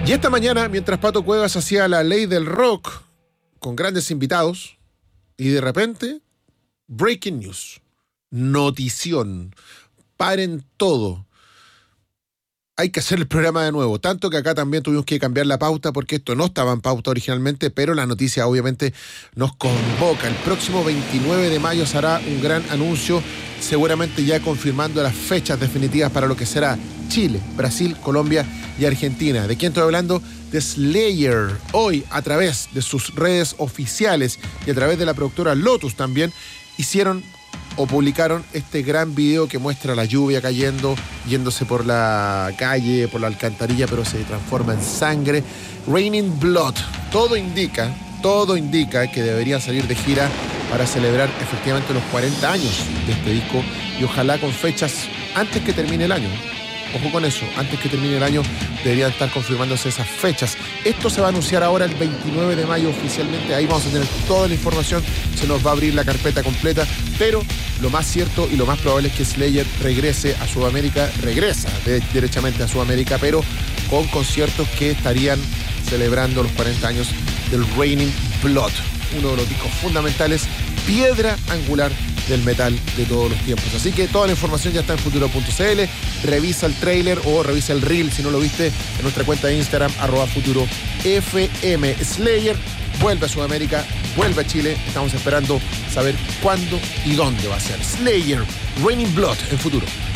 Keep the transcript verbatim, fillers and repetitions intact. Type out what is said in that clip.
Y esta mañana, mientras Pato Cuevas hacía la ley del rock con grandes invitados, y de repente, breaking news, notición, paren todo. Hay que hacer el programa de nuevo, tanto que acá también tuvimos que cambiar la pauta porque esto no estaba en pauta originalmente, pero la noticia obviamente nos convoca. El próximo veintinueve de mayo se hará un gran anuncio, seguramente ya confirmando las fechas definitivas para lo que será Chile, Brasil, Colombia y Argentina. ¿De quién estoy hablando? De Slayer. Hoy, a través de sus redes oficiales y a través de la productora Lotus también, hicieron o publicaron este gran video que muestra la lluvia cayendo, yéndose por la calle, por la alcantarilla, pero se transforma en sangre. Raining Blood. Todo indica, todo indica que deberían salir de gira para celebrar efectivamente los cuarenta años de este disco y ojalá con fechas antes que termine el año. Ojo con eso, antes que termine el año deberían estar confirmándose esas fechas. Esto se va a anunciar ahora el veintinueve de mayo oficialmente, ahí vamos a tener toda la información, se nos va a abrir la carpeta completa, pero lo más cierto y lo más probable es que Slayer regrese a Sudamérica, regresa de, derechamente a Sudamérica, pero con conciertos que estarían celebrando los cuarenta años del Raining Blood, uno de los discos fundamentales, piedra angular del metal de todos los tiempos. Así que toda la información ya está en futuro punto c l. Revisa el tráiler o revisa el reel si no lo viste en nuestra cuenta de Instagram, arroba futuro F M. Slayer vuelve a Sudamérica, vuelve a Chile. Estamos esperando saber cuándo y dónde va a ser. Slayer, Raining Blood en Futuro.